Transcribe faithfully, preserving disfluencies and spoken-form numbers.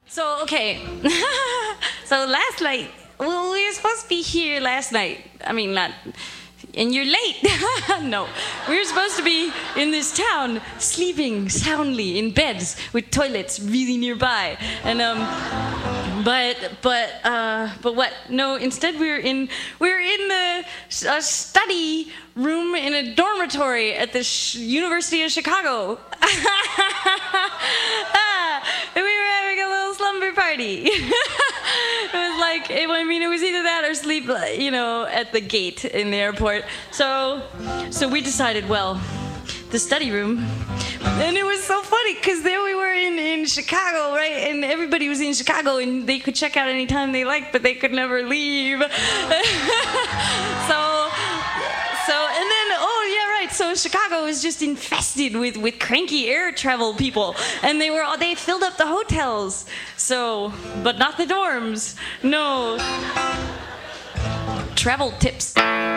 So, okay. So last night, well, we were supposed to be here last night. I mean, not, and you're late. No, we were supposed to be in this town, sleeping soundly in beds with toilets really nearby. And um, but but uh, but what? No, instead we were in we were in the uh, study room in a dormitory at the Sh- University of Chicago. Ah, and we were having a little slumber party. It was like, it, I mean, it was either that or sleep, you know, at the gate in the airport. So, so we decided, well, the study room. And it was so funny because there we were in, in Chicago, right? And everybody was in Chicago and they could check out anytime they liked, but they could never leave. So, so, and then, oh yeah, right. So Chicago was just infested with, with cranky air travel people, and they were all, they filled up the hotels. So, but not the dorms. No. Travel tips.